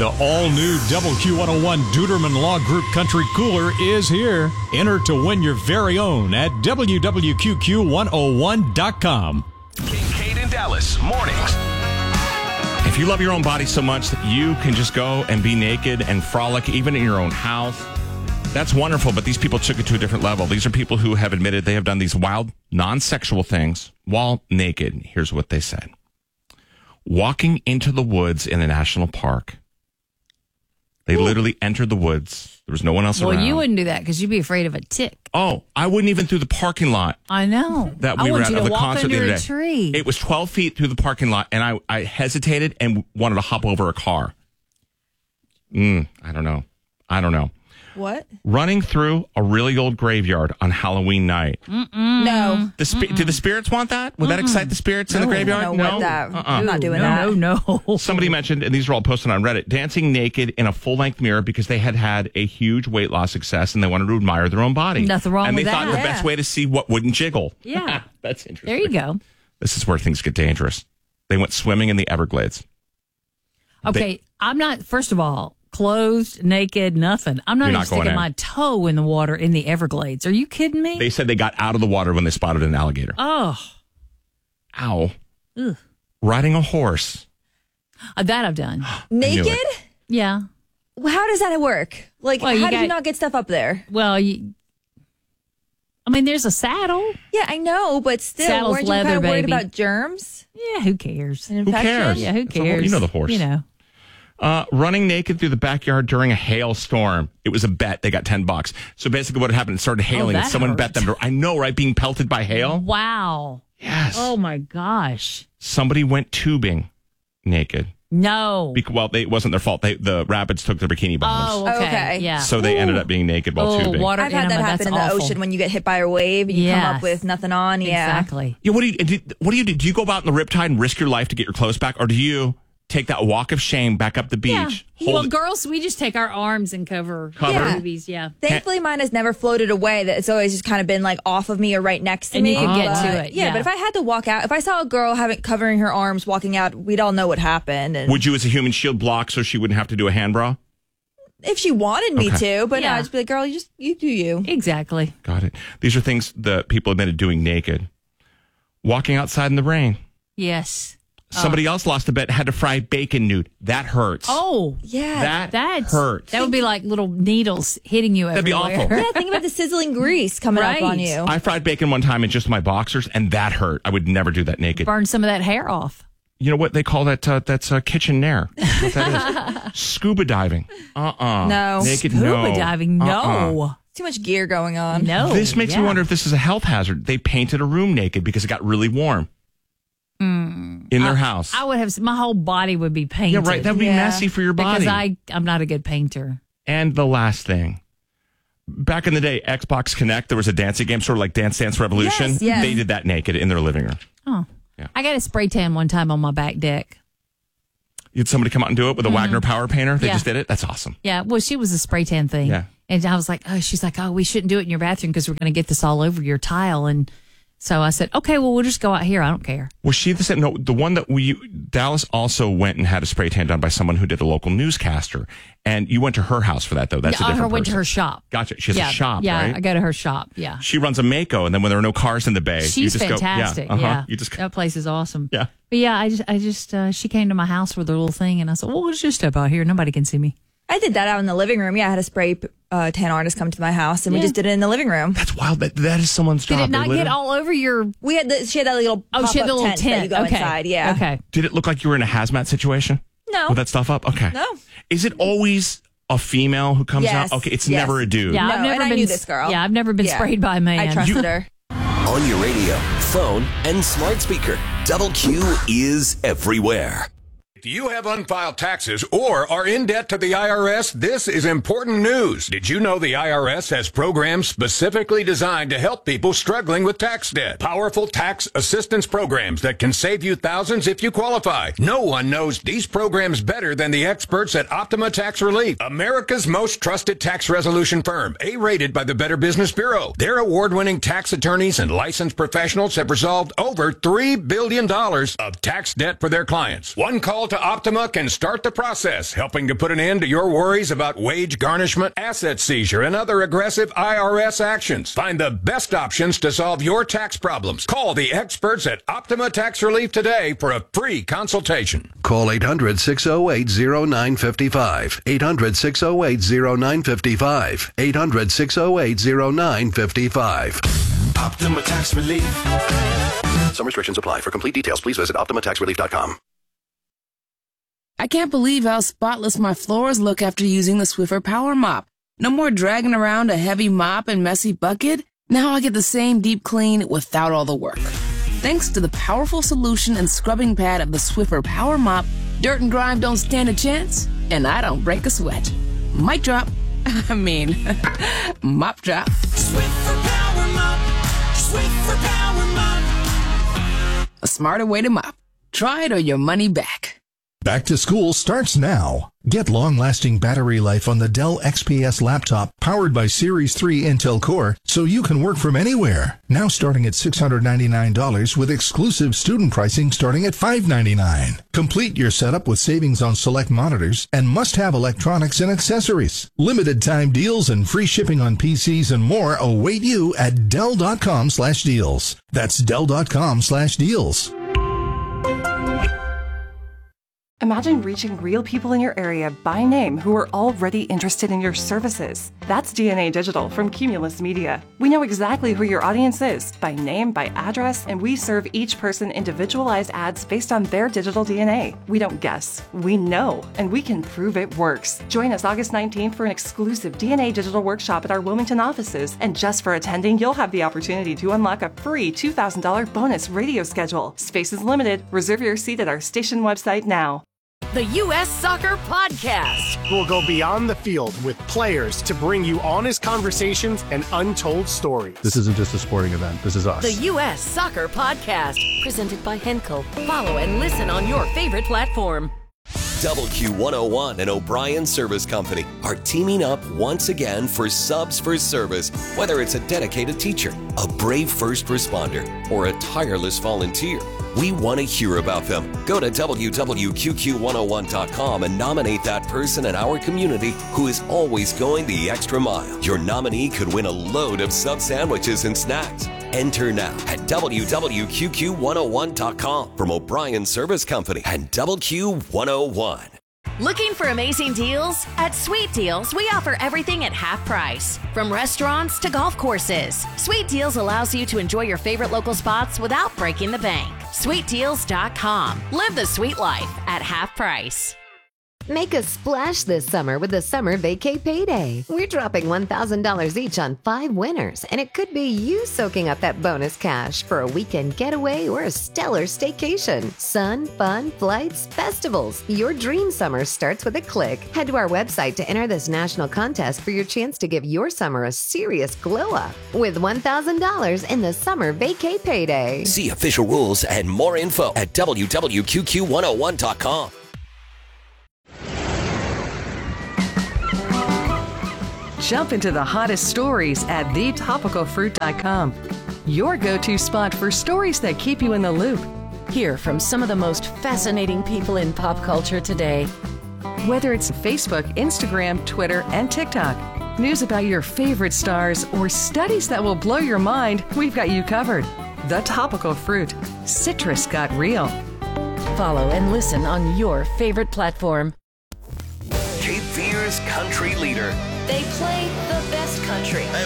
The all-new WQ101 Duderman Law Group Country Cooler is here. Enter to win your very own at WWQQ101.com. Kate in Dallas, mornings. If you love your own body so much that you can just go and be naked and frolic even in your own house, that's wonderful, but these people took it to a different level. These are people who have admitted they have done these wild, non-sexual things while naked. Here's what they said. Walking into the woods in a national park. They literally entered the woods. There was no one else around. Well, you wouldn't do that because you'd be afraid of a tick. Oh, I wouldn't even through the parking lot. I know. That we were at of the concert the other day. Tree. It was 12 feet through the parking lot, and I hesitated and wanted to hop over a car. I don't know. What? Running through a really old graveyard on Halloween night. No. Do the spirits want that? Would that excite the spirits in the graveyard? I'm not doing that. No. Somebody mentioned, and these are all posted on Reddit, dancing naked in a full-length mirror because they had a huge weight loss success and they wanted to admire their own body. Nothing wrong with that. And they thought the best way to see what wouldn't jiggle. Yeah. That's interesting. There you go. This is where things get dangerous. They went swimming in the Everglades. Okay, I'm not, first of all, clothed, naked, nothing. I'm not even sticking my toe in the water in the Everglades. Are you kidding me? They said they got out of the water when they spotted an alligator. Oh. Ow. Ugh. Riding a horse. That I've done. Naked? Yeah. How does that work? Like, how do you not get stuff up there? Well, there's a saddle. Yeah, I know, but still, Saddle's weren't you leather, kind of worried baby. about germs? Yeah, who cares? An infection? Who cares? Yeah, who cares? You know the horse. You know. Running naked through the backyard during a hailstorm. It was a bet. They got $10. So basically what happened, it started hailing and someone bet them. I know, right? Being pelted by hail. Wow. Yes. Oh, my gosh. Somebody went tubing naked. No. It wasn't their fault. The rapids took their bikini bottoms. Oh, okay. Yeah. So they ended up being naked while tubing. Water I've had that happen in the ocean when you get hit by a wave and you come up with nothing on. Yeah. Exactly. Yeah. What do you do? Do you go out in the riptide and risk your life to get your clothes back? Or do you take that walk of shame back up the beach? Yeah. Well, girls, we just take our arms and cover boobies. Yeah. Thankfully, mine has never floated away. That it's always just kind of been like off of me or right next to me. And you can get to it. Yeah, but if I had to walk out, if I saw a girl covering her arms walking out, we'd all know what happened. And would you, as a human shield, block so she wouldn't have to do a hand bra? If she wanted me to, but no, Yeah. I'd just be like, girl, you do you. Exactly. Got it. These are things that people admitted doing naked. Walking outside in the rain. Yes. Somebody else lost a bet, had to fry bacon nude. That hurts. Oh, Yeah. That hurts. That would be like little needles hitting you That'd be everywhere. awful. Yeah, think about the sizzling grease coming up on you. I fried bacon one time in just my boxers, and that hurt. I would never do that naked. Burn some of that hair off. You know what they call that? That's kitchen nair. That's what that is. Scuba diving. No. Naked, Scuba diving, no. Too much gear going on. No. This makes me wonder if this is a health hazard. They painted a room naked because it got really warm. In their house. I would have, my whole body would be painted. Yeah, right. That would be messy for your body. Because I'm not a good painter. And the last thing. Back in the day, Xbox Connect, there was a dancing game, sort of like Dance Dance Revolution. Yes. They did that naked in their living room. Oh. Yeah. I got a spray tan one time on my back deck. You had somebody come out and do it with a Wagner Power Painter? They Yeah. just did it? That's awesome. Yeah, well, she was a spray tan thing. Yeah. And I was like, she's like, we shouldn't do it in your bathroom because we're going to get this all over your tile. And so I said, okay, well, we'll just go out here. I don't care. Was she the same? No, the one that Dallas also went and had a spray tan done by someone who did a local newscaster. And you went to her house for that, though. That's a different I went person. to her shop. Gotcha. She has a shop, yeah, right? Yeah, I go to her shop. Yeah. She runs a Mako, and then when there are no cars in the bay, She's you just fantastic. Go, Yeah. You just that place is awesome. Yeah. But yeah, I just she came to my house with her little thing, and I said, well, let's just step out here. Nobody can see me. I did that out in the living room. Yeah, I had a spray tan artist come to my house, and we just did it in the living room. That's wild. That is someone's job. Did it not get all over your? She had that little she had the little tent that you go okay. inside. Yeah. Okay. Did it look like you were in a hazmat situation? No. With that stuff up? Okay. No. Is it always a female who comes Yes. out? Okay, it's Yes. never a dude. Yeah, No, I've never and I been. knew this girl. Yeah, I've never been sprayed by a man. I trusted her. On your radio, phone, and smart speaker. Double Q is everywhere. Do you have unfiled taxes or are in debt to the IRS? This is important news. Did you know the IRS has programs specifically designed to help people struggling with tax debt? Powerful tax assistance programs that can save you thousands if you qualify. No one knows these programs better than the experts at Optima Tax Relief, America's most trusted tax resolution firm, A-rated by the Better Business Bureau. Their award-winning tax attorneys and licensed professionals have resolved over $3 billion of tax debt for their clients. One call to Optima can start the process, helping to put an end to your worries about wage garnishment, asset seizure, and other aggressive IRS actions. Find the best options to solve your tax problems. Call the experts at Optima Tax Relief today for a free consultation. Call 800-608-0955. 800-608-0955. 800-608-0955. Optima Tax Relief. Some restrictions apply. For complete details, please visit OptimaTaxRelief.com. I can't believe how spotless my floors look after using the Swiffer Power Mop. No more dragging around a heavy mop and messy bucket. Now I get the same deep clean without all the work. Thanks to the powerful solution and scrubbing pad of the Swiffer Power Mop, dirt and grime don't stand a chance, and I don't break a sweat. Mic drop. Mop drop. Swiffer Power Mop. Swiffer Power Mop. A smarter way to mop. Try it or your money back. Back to school starts now. Get long-lasting battery life on the Dell XPS laptop powered by Series 3 Intel Core so you can work from anywhere. Now starting at $699 with exclusive student pricing starting at $599. Complete your setup with savings on select monitors and must-have electronics and accessories. Limited time deals and free shipping on PCs and more await you at Dell.com/deals. That's Dell.com/deals. Imagine reaching real people in your area by name who are already interested in your services. That's DNA Digital from Cumulus Media. We know exactly who your audience is, by name, by address, and we serve each person individualized ads based on their digital DNA. We don't guess, we know, and we can prove it works. Join us August 19th for an exclusive DNA Digital workshop at our Wilmington offices, and just for attending, you'll have the opportunity to unlock a free $2,000 bonus radio schedule. Space is limited. Reserve your seat at our station website now. The U.S. Soccer Podcast. We'll go beyond the field with players to bring you honest conversations and untold stories. This isn't just a sporting event. This is us. The U.S. Soccer Podcast. Presented by Henkel. Follow and listen on your favorite platform. WQ101 and O'Brien Service Company are teaming up once again for Subs for Service. Whether it's a dedicated teacher, a brave first responder, or a tireless volunteer, we want to hear about them. Go to WWQQ101.com and nominate that person in our community who is always going the extra mile. Your nominee could win a load of sub sandwiches and snacks. Enter now at WWQQ101.com from O'Brien Service Company and WQ101. Looking for amazing deals? At Sweet Deals, we offer everything at half price. From restaurants to golf courses, Sweet Deals allows you to enjoy your favorite local spots without breaking the bank. SweetDeals.com. Live the sweet life at half price. Make a splash this summer with the Summer Vacay Payday. We're dropping $1,000 each on 5 winners, and it could be you soaking up that bonus cash for a weekend getaway or a stellar staycation. Sun, fun, flights, festivals. Your dream summer starts with a click. Head to our website to enter this national contest for your chance to give your summer a serious glow up with $1,000 in the Summer Vacay Payday. See official rules and more info at WWQQ101.com. Jump into the hottest stories at thetopicalfruit.com. Your go-to spot for stories that keep you in the loop. Hear from some of the most fascinating people in pop culture today. Whether it's Facebook, Instagram, Twitter, and TikTok, news about your favorite stars, or studies that will blow your mind, we've got you covered. The Topical Fruit. Citrus got real. Follow and listen on your favorite platform. Cape Fear's country leader. They play the best country.